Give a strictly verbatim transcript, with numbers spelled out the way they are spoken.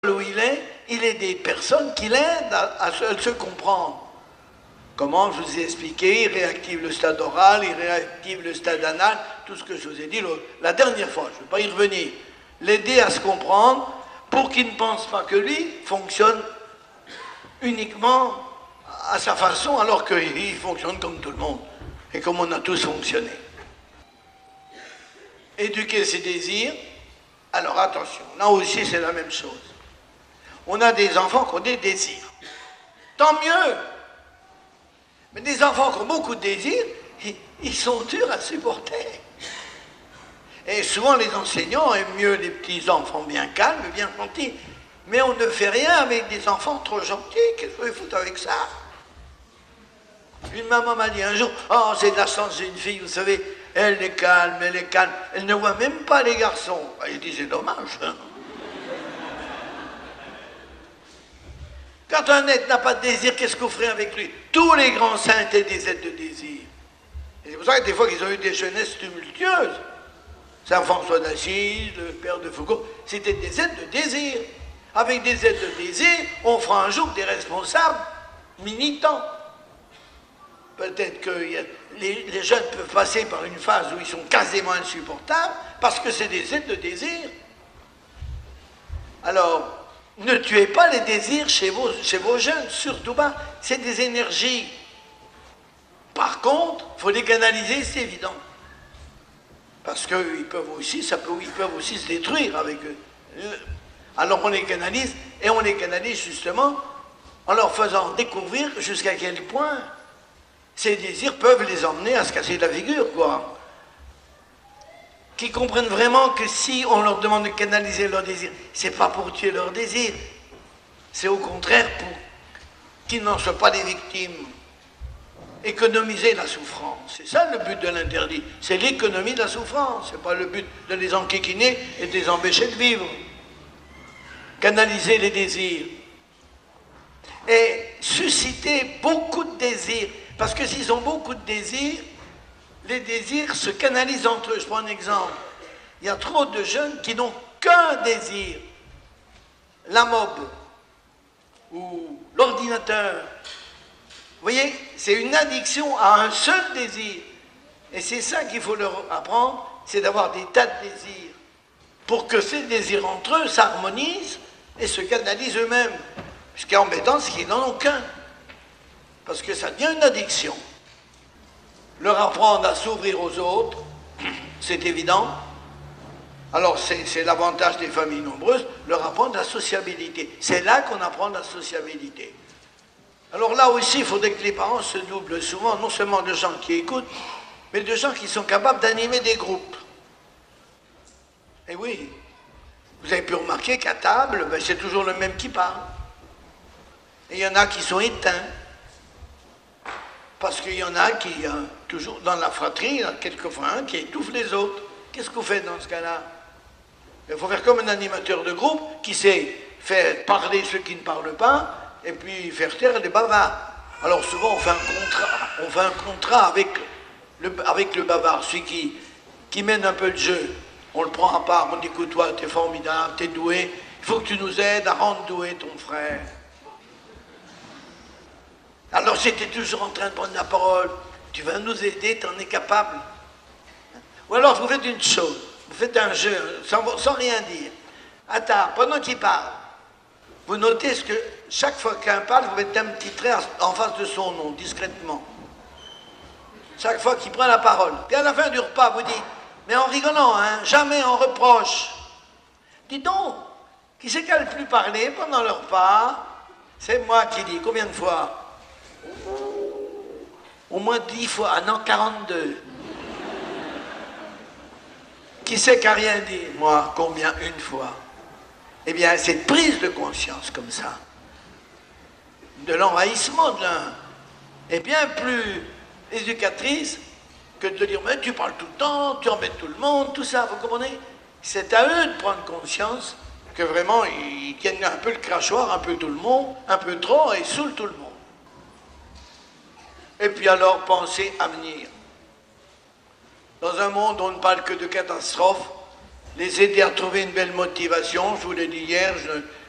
où il est, il est des personnes qui l'aident à, à, se, à se comprendre. Comment je vous ai expliqué, il réactive le stade oral, il réactive le stade anal, tout ce que je vous ai dit la dernière fois, je ne vais pas y revenir. L'aider à se comprendre pour qu'il ne pense pas que lui fonctionne uniquement à sa façon, alors qu'il fonctionne comme tout le monde et comme on a tous fonctionné. Éduquer ses désirs, alors attention, là aussi c'est la même chose. On a des enfants qui ont des désirs. Tant mieux. Mais des enfants qui ont beaucoup de désirs, ils, ils sont durs à supporter. Et souvent les enseignants aiment mieux les petits enfants bien calmes, bien gentils. Mais on ne fait rien avec des enfants trop gentils. Qu'est-ce que vous foutre avec ça? Une maman m'a dit un jour, oh, c'est de la chance, j'ai une fille, vous savez, elle est calme, elle est calme, elle ne voit même pas les garçons. Il dit, c'est dommage. Hein. Quand un être n'a pas de désir, qu'est-ce que vous ferez avec lui? Tous les grands saints étaient des êtres de désir. Et c'est pour ça que des fois qu'ils ont eu des jeunesses tumultueuses. Saint François d'Assise, le père de Foucault, c'était des êtres de désir. Avec des êtres de désir, on fera un jour des responsables militants. Peut-être que les, les jeunes peuvent passer par une phase où ils sont quasiment insupportables parce que c'est des êtres de désir. Alors, ne tuez pas les désirs chez vos, chez vos jeunes, surtout pas. C'est des énergies. Par contre, il faut les canaliser, c'est évident. Parce qu'ils peuvent aussi, ça peut, ils peuvent aussi se détruire avec eux. Alors on les canalise, et on les canalise justement en leur faisant découvrir jusqu'à quel point ces désirs peuvent les emmener à se casser la figure, quoi. Qu'ils comprennent vraiment que si on leur demande de canaliser leurs désirs, c'est pas pour tuer leurs désirs, c'est au contraire pour qu'ils n'en soient pas des victimes. Économiser la souffrance, c'est ça le but de l'interdit, c'est l'économie de la souffrance, c'est pas le but de les enquiquiner et de les empêcher de vivre. Canaliser les désirs et susciter beaucoup de désirs, parce que s'ils ont beaucoup de désirs, les désirs se canalisent entre eux. Je prends un exemple. Il y a trop de jeunes qui n'ont qu'un désir. La mob ou l'ordinateur. Vous voyez, c'est une addiction à un seul désir. Et c'est ça qu'il faut leur apprendre, c'est d'avoir des tas de désirs. Pour que ces désirs entre eux s'harmonisent et se canalisent eux-mêmes. Ce qui est embêtant, c'est qu'ils n'en ont qu'un. Parce que ça devient une addiction. Leur apprendre à s'ouvrir aux autres, c'est évident. Alors c'est l'avantage des familles nombreuses, leur apprendre la sociabilité. C'est là qu'on apprend la sociabilité. Alors là aussi, il faudrait que les parents se doublent souvent, non seulement de gens qui écoutent, mais de gens qui sont capables d'animer des groupes. Et oui, vous avez pu remarquer qu'à table, ben, c'est toujours le même qui parle. Et il y en a qui sont éteints. Parce qu'il y en a qui, euh, toujours dans la fratrie, il y en a quelquefois un qui étouffe les autres. Qu'est-ce que vous faites dans ce cas-là? Il faut faire comme un animateur de groupe qui sait faire parler ceux qui ne parlent pas et puis faire taire les bavards. Alors souvent on fait un contrat, on fait un contrat avec le, avec le bavard, celui qui, qui mène un peu le jeu. On le prend à part, on dit écoute, toi, t'es formidable, t'es doué, il faut que tu nous aides à rendre doué ton frère. Alors j'étais toujours en train de prendre la parole. Tu vas nous aider, tu en es capable. Ou alors vous faites une chose, vous faites un jeu sans, sans rien dire. Attends, pendant qu'il parle, vous notez ce que chaque fois qu'un parle, vous mettez un petit trait en face de son nom, discrètement. Chaque fois qu'il prend la parole. Puis à la fin du repas, vous dites, mais en rigolant, hein, jamais en reproche. Dites donc, qui c'est qui a le plus parlé pendant le repas? C'est moi qui dis, combien de fois? Au moins dix fois, ah non, quarante-deux. Qui c'est qui n'a rien dit? Moi, combien? Une fois. Eh bien, cette prise de conscience comme ça, de l'envahissement de l'un, est bien plus éducatrice que de dire, mais tu parles tout le temps, tu embêtes tout le monde, tout ça, vous comprenez? C'est à eux de prendre conscience que vraiment, ils tiennent un peu le crachoir, un peu tout le monde, un peu trop, et saoulent tout le monde. Et puis alors, pensez à venir. Dans un monde où on ne parle que de catastrophes, les aider à trouver une belle motivation, je vous l'ai dit hier, je,